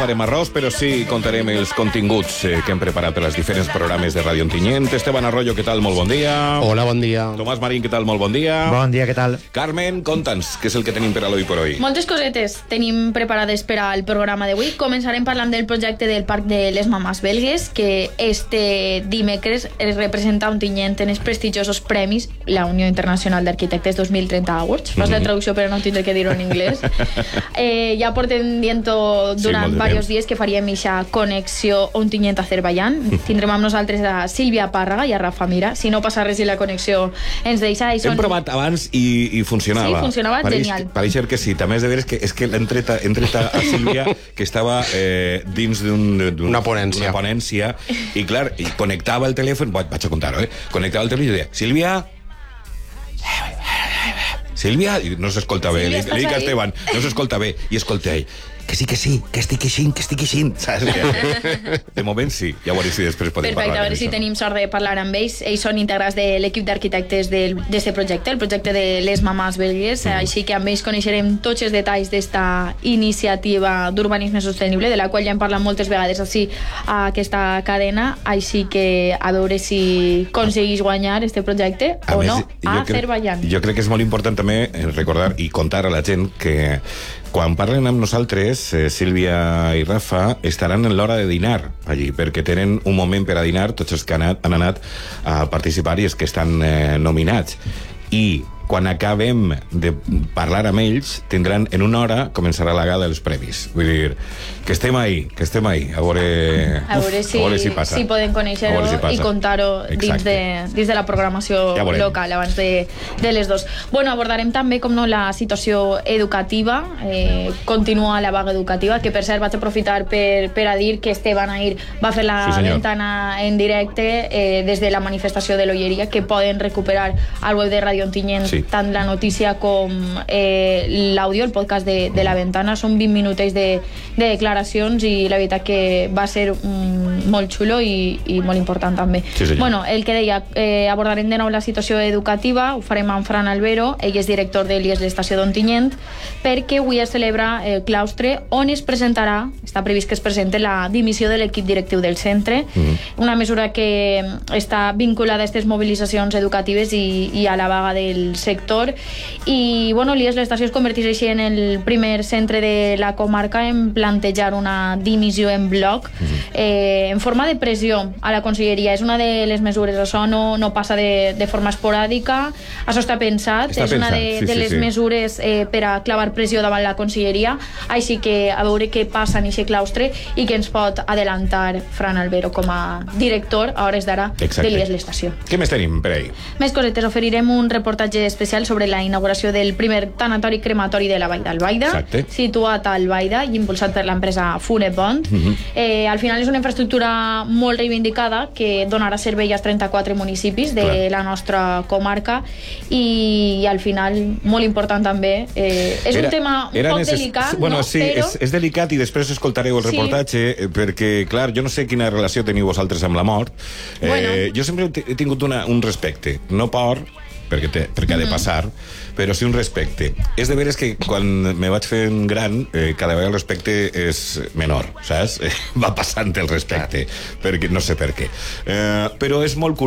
farem arròs, però sí contarem els continguts que hem preparat per als diferents programes de Ràdio Ontinyent. Esteban Arroyo, què tal? Molt bon dia. Hola, bon dia. Tomàs Marín, què tal? Molt bon dia. Bon dia, què tal? Carmen, conta'ns, què és el que tenim per a l'Hoy por Hoy? Moltes cosetes tenim preparades per al programa d'avui. Començarem parlant del projecte del Parc de les Mamàs Belgues, que este dimecres es representa a Ontinyent en els prestigiosos premis la Unió Internacional d'Arquitectes 2030 Awards. Fas la traducció però no tindré que dir-ho en anglès. Ja portem dient-ho durant diversos dies que faríem eixa connexió Ontinyent-Azerbaiyán. Tindrem amb nosaltres a Sílvia Pàrraga i a Rafa Mira. Si no passa res i la connexió ens deixa... Hem provat abans i funcionava. Sí, funcionava genial. Pareix que sí. També has de veure que és que l'hem tret a Sílvia, que estava dins d'una ponència, i clar, i connectava el telèfon, vaig a contar-ho, connectava el telèfon i deia, Sílvia, i no s'escolta bé, li dic a Esteban, no s'escolta bé, i escolta ell, que sí, que estic eixint, saps? De moment sí, ja veurem si després podem parlar. Perfecte, a veure si tenim sort de parlar amb ells. Ells són integrats de l'equip d'arquitectes d'este projecte, el projecte de les Mamàs Belgues, així que amb ells coneixerem tots els detalls d'esta iniciativa d'urbanisme sostenible, de la qual ja hem parlat moltes vegades així a aquesta cadena, així que a veure si aconsegueix guanyar este projecte o no a Azerbaiyán. Jo crec que és molt important també recordar i contar a la gent que quan parlen amb nosaltres, Sílvia i Rafa estaran en l'hora de dinar allí, perquè tenen un moment per a dinar tots els que han anat a participar i els que estan nominats. I quan acabem de parlar amb ells, tindran en una hora, començarà la gala dels premis. Vull dir, que estem ahí, a veure si passa. Si poden conèixer-ho i contar-ho dins de la programació local, abans de les 2. Bueno, abordarem també, com no, la situació educativa. Continua la vaga educativa, que per cert vaig aprofitar per a dir que Esteban ahir va fer la ventana en directe des de la manifestació de l'Olleria, que poden recuperar al web de Ràdio Ontinyent tant la notícia com l'àudio, el podcast de la ventana. Són 20 minutets de declaracions i la veritat que va ser molt xulo i molt important també. Bueno, el que deia, abordarem de nou la situació educativa, ho farem amb Fran Albero, ell és director de l'IES l'Estació d'Ontinyent, perquè avui es celebra el claustre on es presentarà, està previst que es presente la dimissió de l'equip directiu del centre, una mesura que està vinculada a aquestes mobilitzacions educatives i a la vaga del sector. I bueno, l'IES l'Estació es converteix així en el primer centre de la comarca en plantejar una dimissió en bloc en forma de pressió a la conselleria. És una de les mesures, això no passa de forma esporàdica, això està pensat, és una de les mesures per a clavar pressió davant la conselleria, així que a veure què passa en aquest claustre i què ens pot adelantar Fran Albero com a director a hores d'ara de l'IES l'Estació. Què més tenim per ahí? Més cosetes, oferirem un reportatge especial sobre la inauguració del primer tanatori crematori de la Vall d'Albaida, situat a Albaida i impulsat per l'empresa Funebond. Al final és una infraestructura molt reivindicada que donarà servei als 34 municipis de la nostra comarca i al final molt important també. És un tema un poc delicat, no? Sí, és delicat i després escoltareu el reportatge perquè, clar, jo no sé quina relació teniu vosaltres amb la mort. Jo sempre he tingut un respecte, no por, perquè ha de passar, però sí un respecte. És de veres que quan me vaig fent gran, cada vegada el respecte és menor, saps? Va passant el respecte, perquè no sé per què. Però és molt